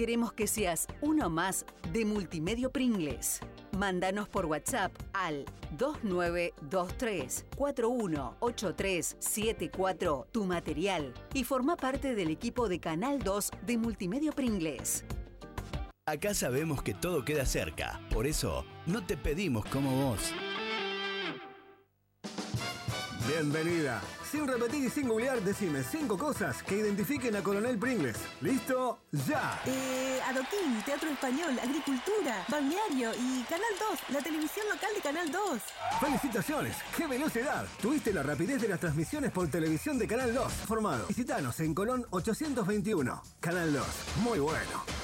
Queremos que seas uno más de Multimedio Pringles. Mándanos por WhatsApp al 2923-418374 tu material y forma parte del equipo de Canal 2 de Multimedio Pringles. Acá sabemos que todo queda cerca, por eso no te pedimos como vos. Bienvenida. Sin repetir y sin googlear, decime 5 cosas que identifiquen a Coronel Pringles. ¿Listo? ¡Ya! Adoquín, teatro español, agricultura, balneario y Canal 2, la televisión local de Canal 2. ¡Felicitaciones! ¡Qué velocidad! Tuviste la rapidez de las transmisiones por televisión de Canal 2. Formado. Visitanos en Colón 821. Canal 2. Muy bueno.